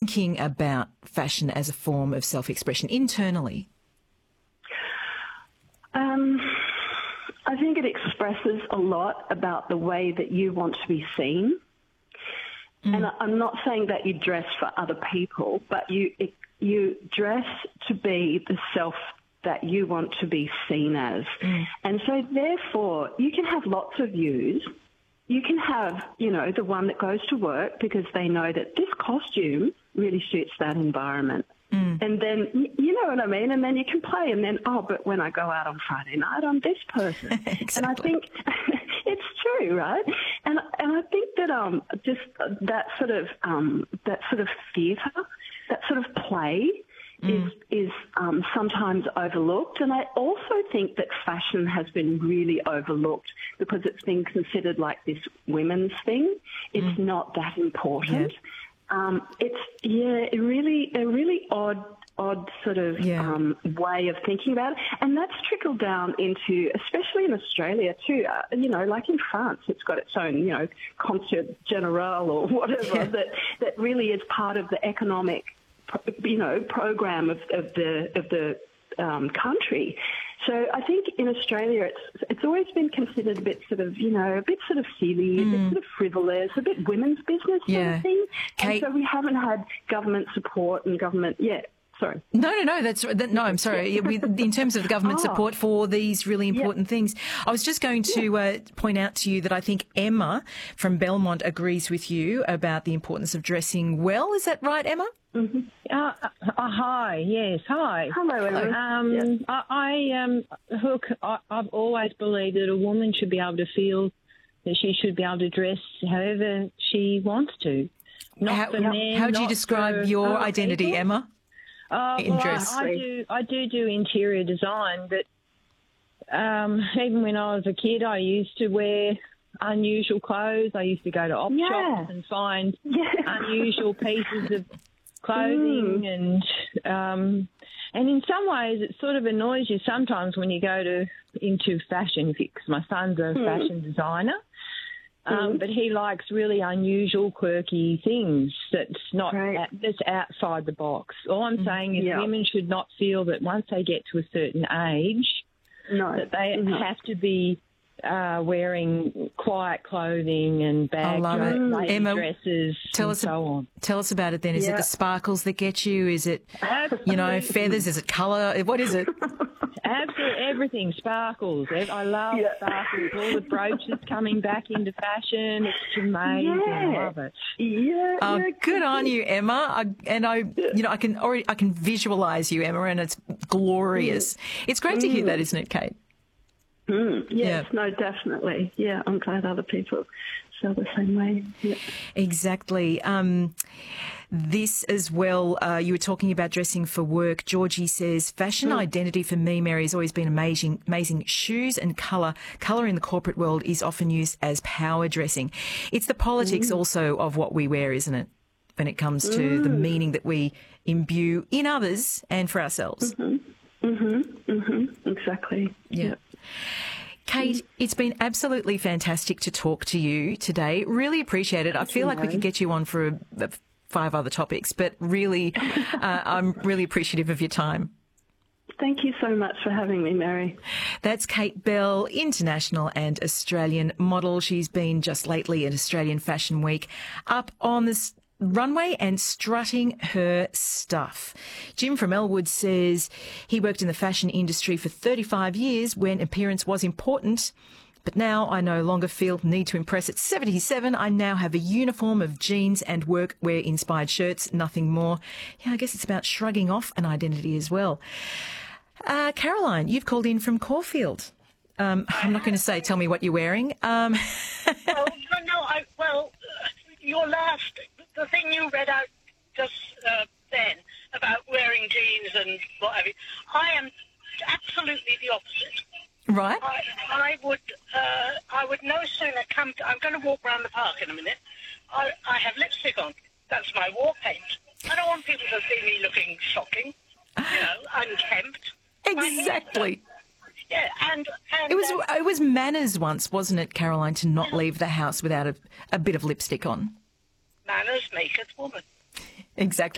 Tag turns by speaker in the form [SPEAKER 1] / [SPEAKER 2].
[SPEAKER 1] thinking about fashion as a form of self-expression internally?
[SPEAKER 2] I think it expresses a lot about the way that you want to be seen. And I'm not saying that you dress for other people, but you dress to be the self that you want to be seen as. And so therefore, you can have lots of views. You can have, the one that goes to work because they know that this costume really suits that environment. And then, you know what I mean? And then you can play and then, but when I go out on Friday night, I'm this person.
[SPEAKER 1] Exactly.
[SPEAKER 2] And I think it's true, right? And I think that just that sort of theatre, that sort of play is sometimes overlooked. And I also think that fashion has been really overlooked because it's been considered like this women's thing. It's not that important.
[SPEAKER 1] Yeah.
[SPEAKER 2] It's a really odd sort of way of thinking about it, and that's trickled down into, especially in Australia too. Like in France, it's got its own, concert general or whatever that really is part of the economic, program of the country. So I think in Australia it's always been considered a bit sort of, a bit sort of silly, a bit sort of frivolous, a bit women's business sort of thing.
[SPEAKER 1] Kate,
[SPEAKER 2] and so we haven't had government support and government, sorry.
[SPEAKER 1] No, I'm sorry. In terms of the government support for these really important things, I was just going to point out to you that I think Emma from Belmont agrees with you about the importance of dressing well. Is that right, Emma?
[SPEAKER 3] Mm-hmm. Hi, yes, hi.
[SPEAKER 2] Hello, Emma.
[SPEAKER 3] I've always believed that a woman should be able to feel that she should be able to dress however she wants to. Not for men.
[SPEAKER 1] How do you describe your identity,
[SPEAKER 3] people.
[SPEAKER 1] Emma? In dress?
[SPEAKER 3] I do interior design, but even when I was a kid, I used to wear unusual clothes. I used to go to op shops and find unusual pieces of clothing, and in some ways it sort of annoys you sometimes when you go into fashion, because my son's a fashion designer. But he likes really unusual, quirky things that's not that's outside the box. All I'm saying is women should not feel that once they get to a certain age that they have to be wearing quiet clothing and bag dresses and so on.
[SPEAKER 1] Tell us about it then. Is it the sparkles that get you? Is it, feathers? Is it colour? What is it?
[SPEAKER 3] Absolutely everything, sparkles. I love sparkles. All the brooches coming back into fashion. It's amazing. I love it.
[SPEAKER 1] Good on you, Emma. I can visualise you, Emma, and it's glorious. It's great to hear that, isn't it, Kate?
[SPEAKER 2] Yes, no, definitely. Yeah, I'm glad other people feel the same way. Yeah.
[SPEAKER 1] Exactly. This as well, you were talking about dressing for work. Georgie says, fashion identity for me, Mary, has always been amazing. Shoes and colour. Colour in the corporate world is often used as power dressing. It's the politics also of what we wear, isn't it, when it comes to the meaning that we imbue in others and for ourselves.
[SPEAKER 2] Exactly.
[SPEAKER 1] Yeah. Kate, it's been absolutely fantastic to talk to you today. Really appreciate it. I feel like we could get you on for 5 other topics, but really, I'm really appreciative of your time.
[SPEAKER 2] Thank you so much for having me, Mary.
[SPEAKER 1] That's Kate Bell, international and Australian model. She's been just lately at Australian Fashion Week up on the runway and strutting her stuff. Jim from Elwood says he worked in the fashion industry for 35 years when appearance was important, but now I no longer feel the need to impress. At 77, I now have a uniform of jeans and workwear-inspired shirts, nothing more. Yeah, I guess it's about shrugging off an identity as well. Caroline, you've called in from Caulfield. I'm not going to say tell me what you're wearing.
[SPEAKER 4] The thing you read out just then about wearing jeans and what have you, I am absolutely the opposite.
[SPEAKER 1] Right.
[SPEAKER 4] I would no sooner I'm going to walk around the park in a minute. I have lipstick on. That's my war paint. I don't want people to see me looking shocking, unkempt.
[SPEAKER 1] Exactly.
[SPEAKER 4] Yeah, and
[SPEAKER 1] it was manners once, wasn't it, Caroline, to not leave the house without a bit of lipstick on?
[SPEAKER 4] Manners maketh woman.
[SPEAKER 1] Exactly.